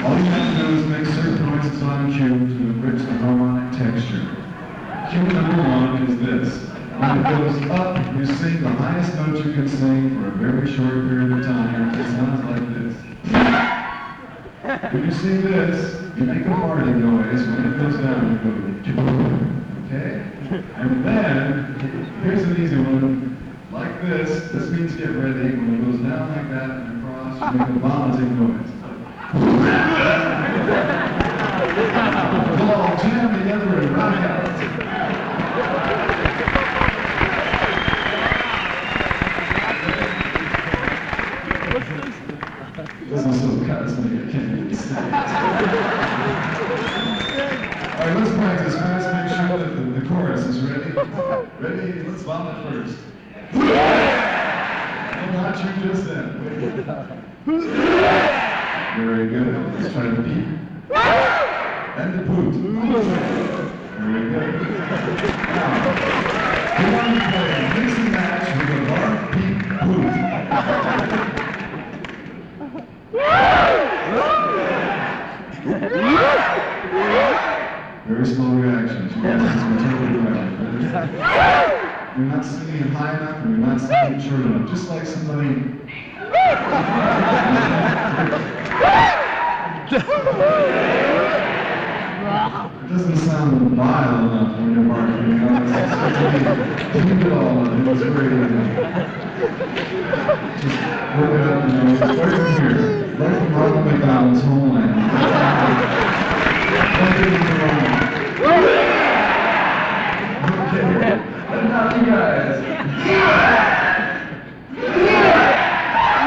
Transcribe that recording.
All you have to do is make certain noises on cue to enrich the harmonic texture. Cue number one is this. When it goes up, you sing the highest note you can sing for a very short period of time. It sounds like this. When you see this, you make a party noise. When it goes down, you go, okay? And then, here's an easy one. Like this. This means get ready. When it goes down like that and across, you make a vomiting noise. They'll all jam together and rock out. This is so cosmic, I can't even say it. Alright, let's practice. Let's make sure that the chorus is ready. Ready? Let's vomit first. And not you just then. Very good. Let's try the beat. And the poot. Very good. Now, we want to play mix and match with a large beat poot. Very slow reactions. You guys just totally right. You're not singing high enough and you're not singing short enough. Just like somebody. It doesn't sound vile enough when you're marketing. You know, keep it all on. It was very. Just work it up and